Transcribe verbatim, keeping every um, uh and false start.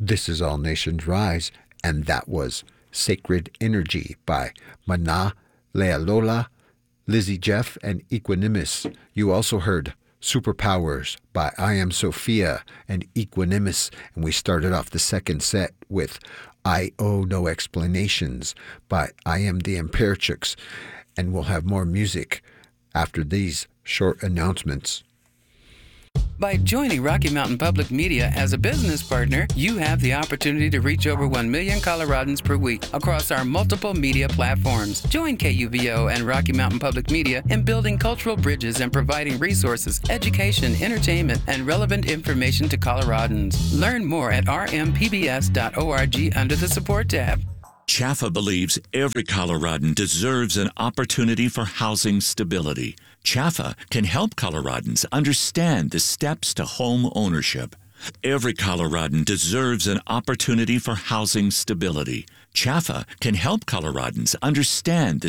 This Is All Nations Rise, and that was Sacred Energy by Mana Lealola, Lizzie Jeff, and Equanimus. You also heard Superpowers by I Am Sophia and Equanimus, and we started off the second set with I Owe No Explanations by I Am the Imperchicks, and we'll have more music after these short announcements. By joining Rocky Mountain Public Media as a business partner, you have the opportunity to reach over one million Coloradans per week across our multiple media platforms. Join K U V O and Rocky Mountain Public Media in building cultural bridges and providing resources, education, entertainment, and relevant information to Coloradans. Learn more at r m p b s dot org under the Support tab. C H A F A believes every Coloradan deserves an opportunity for housing stability. C H A F A can help Coloradans understand the steps to home ownership. Every Coloradan deserves an opportunity for housing stability. C H A F A can help Coloradans understand the